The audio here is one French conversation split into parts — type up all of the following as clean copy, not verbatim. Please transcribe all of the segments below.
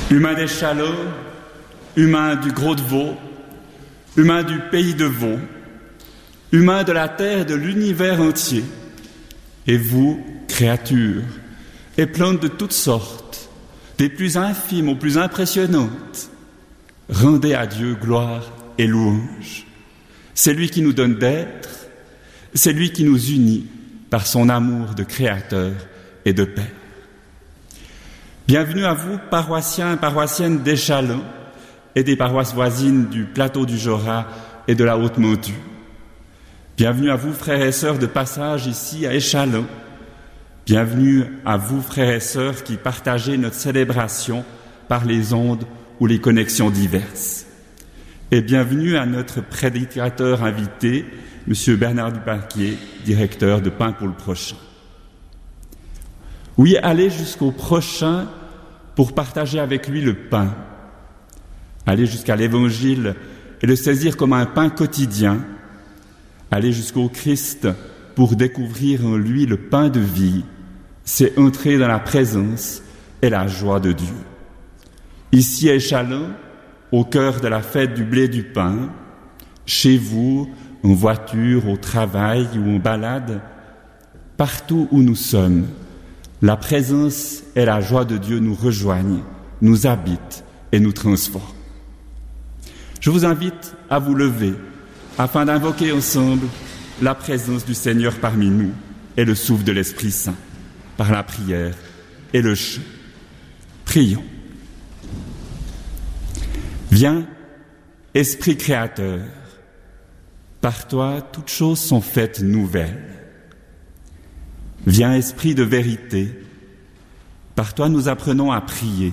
Humains des Chalots, humains du Gros de Vaud, humains du pays de Vaud, humains de la terre et de l'univers entier, et vous, créatures, et plantes de toutes sortes, des plus infimes aux plus impressionnantes, rendez à Dieu gloire et louange. C'est lui qui nous donne d'être, c'est lui qui nous unit par son amour de créateur et de père. Bienvenue à vous, paroissiens et paroissiennes d'Échallens et des paroisses voisines du plateau du Jorat et de la Haute-Monture. Bienvenue à vous, frères et sœurs de passage ici à Échallens. Bienvenue à vous, frères et sœurs qui partagez notre célébration par les ondes ou les connexions diverses. Et bienvenue à notre prédicateur invité, M. Bernard Dupaquier, directeur de Pain pour le prochain. Oui, allez jusqu'au prochain pour partager avec lui le pain. Allez jusqu'à l'Évangile et le saisir comme un pain quotidien. Allez jusqu'au Christ pour découvrir en lui le pain de vie. C'est entrer dans la présence et la joie de Dieu. Ici à Échallens, au cœur de la fête du blé du pain, chez vous, en voiture, au travail ou en balade, partout où nous sommes, la présence et la joie de Dieu nous rejoignent, nous habitent et nous transforment. Je vous invite à vous lever afin d'invoquer ensemble la présence du Seigneur parmi nous et le souffle de l'Esprit Saint par la prière et le chant. Prions. Viens, Esprit créateur, par toi toutes choses sont faites nouvelles. Viens, Esprit de vérité, par toi nous apprenons à prier.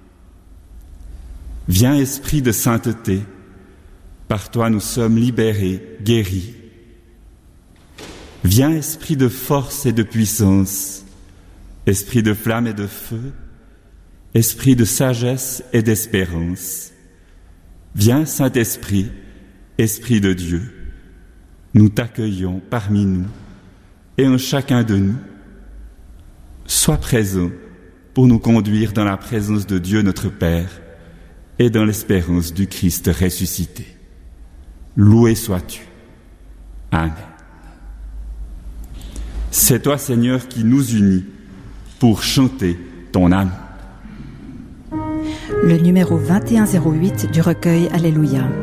Viens, Esprit de sainteté, par toi nous sommes libérés, guéris. Viens, Esprit de force et de puissance, Esprit de flamme et de feu, Esprit de sagesse et d'espérance. Viens, Saint-Esprit, Esprit de Dieu, nous t'accueillons parmi nous et en chacun de nous. Sois présent pour nous conduire dans la présence de Dieu notre Père et dans l'espérance du Christ ressuscité. Loué sois-tu. Amen. C'est toi, Seigneur, qui nous unis pour chanter ton amour. Le numéro 2108 du recueil Alléluia.